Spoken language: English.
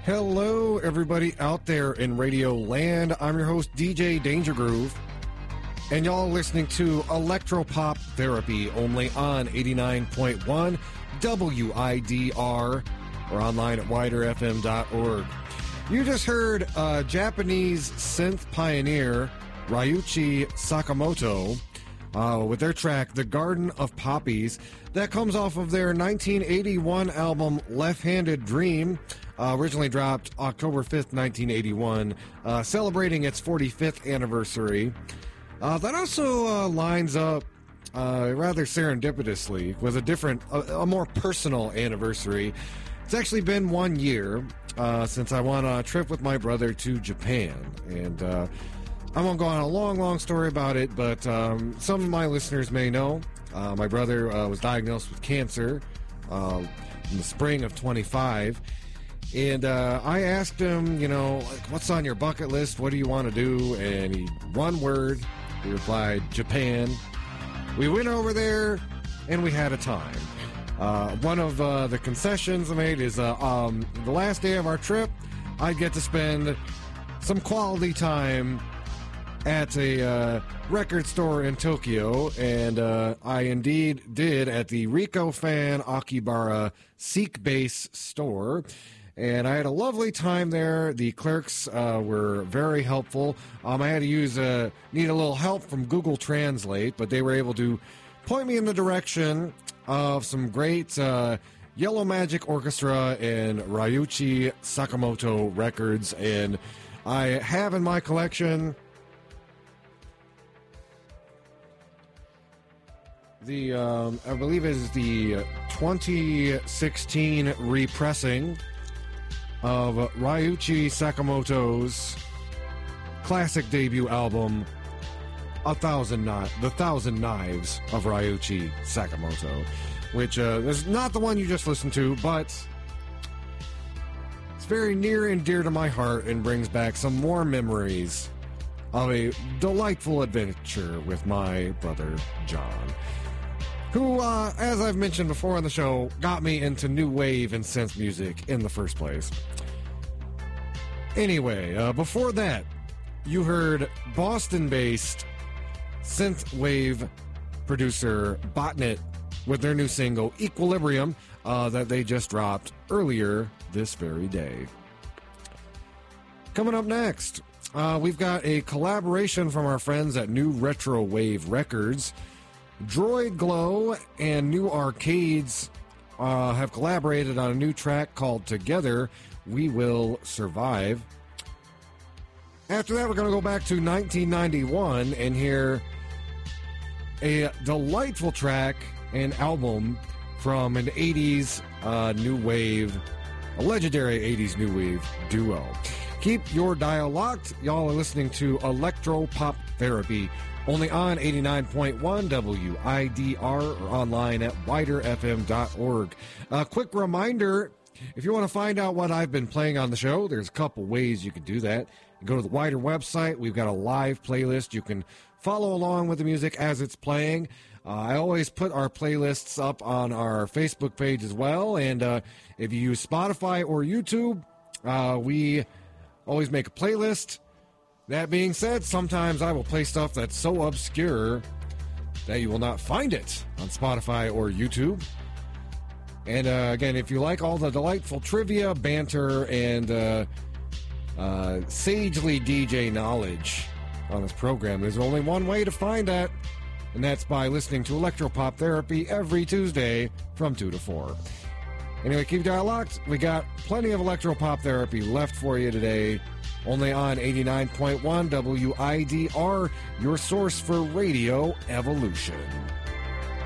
Hello, everybody out there in Radio Land. I'm your host, DJ Danger Groove, and y'all are listening to Electropop Therapy only on 89.1 WIDR or online at widerfm.org. You just heard Japanese synth pioneer Ryuichi Sakamoto with their track, The Garden of Poppies. That comes off of their 1981 album, Left-Handed Dream, originally dropped October 5th, 1981, celebrating its 45th anniversary. That also lines up rather serendipitously with a more personal anniversary. It's actually been 1 year since I went on a trip with my brother to Japan, and I won't go on a long story about it, but some of my listeners may know my brother was diagnosed with cancer in the spring of 25, and I asked him, what's on your bucket list? What do you want to do? And one word, he replied, Japan. We went over there, and we had a time. One of the concessions I made is the last day of our trip, I'd get to spend some quality time at a record store in Tokyo, and I indeed did at the Riko Fan Akibara Seek Base store. And I had a lovely time there. The clerks were very helpful. I had to need a little help from Google Translate, but they were able to point me in the direction of some great Yellow Magic Orchestra and Ryuichi Sakamoto records. And I have in my collection the, I believe it is the 2016 repressing of Ryuichi Sakamoto's classic debut album, The Thousand Knives of Ryuichi Sakamoto, which is not the one you just listened to, but it's very near and dear to my heart and brings back some more memories of a delightful adventure with my brother John, who, as I've mentioned before on the show, got me into new wave and synth music in the first place. Anyway, before that, you heard Boston-based synthwave producer Botnet with their new single, Equilibrium, that they just dropped earlier this very day. Coming up next, we've got a collaboration from our friends at New Retro Wave Records. Droid Glow and New Arcades have collaborated on a new track called Together We Will Survive. After that, we're going to go back to 1991 and hear a delightful track and album from an 80s new wave, a legendary 80s new wave duo. Keep your dial locked. Y'all are listening to Electropop Therapy, only on 89.1 WIDR or online at widerfm.org. A quick reminder, if you want to find out what I've been playing on the show, there's a couple ways you can do that. You go to the Wider website. We've got a live playlist. You can follow along with the music as it's playing. I always put our playlists up on our Facebook page as well. And if you use Spotify or YouTube, we always make a playlist. That being said, sometimes I will play stuff that's so obscure that you will not find it on Spotify or YouTube. And again, if you like all the delightful trivia, banter, and sagely DJ knowledge on this program, there's only one way to find that, and that's by listening to Electropop Therapy every Tuesday from 2 to 4. Anyway, keep your dial locked. We got plenty of Electropop Therapy left for you today, only on 89.1 WIDR, your source for radio evolution.